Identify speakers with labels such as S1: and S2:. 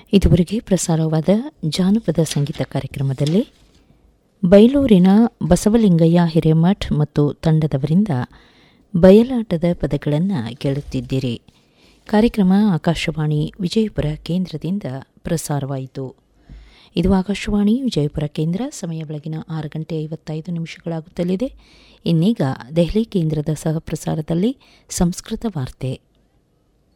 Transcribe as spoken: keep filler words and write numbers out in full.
S1: ಇದುವರೆಗೆ ಪ್ರಸಾರವಾದ ಜಾನಪದ ಸಂಗೀತ ಕಾರ್ಯಕ್ರಮದಲ್ಲಿ ಬೈಲೂರಿನ ಬಸವಲಿಂಗಯ್ಯ ಹಿರೇಮಠ್ ಮತ್ತು ತಂಡದವರಿಂದ ಬಯಲಾಟದ ಪದಗಳನ್ನು ಕೇಳುತ್ತಿದ್ದೀರಿ. ಕಾರ್ಯಕ್ರಮ ಆಕಾಶವಾಣಿ ವಿಜಯಪುರ ಕೇಂದ್ರದಿಂದ ಪ್ರಸಾರವಾಯಿತು. ಇದು ಆಕಾಶವಾಣಿ ವಿಜಯಪುರ ಕೇಂದ್ರ. ಸಮಯ ಬೆಳಗಿನ ಆರು ಗಂಟೆ ಐವತ್ತೈದು ನಿಮಿಷಗಳಾಗುತ್ತಲಿದೆ. ಇನ್ನೀಗ ದೆಹಲಿ ಕೇಂದ್ರದ ಸಹ ಪ್ರಸಾರದಲ್ಲಿ ಸಂಸ್ಕೃತ ವಾರ್ತೆ.